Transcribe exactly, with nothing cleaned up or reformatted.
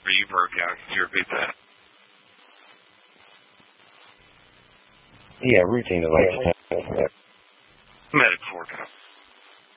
Or you broke out. Could you repeat that? Yeah, routine device. Medic four.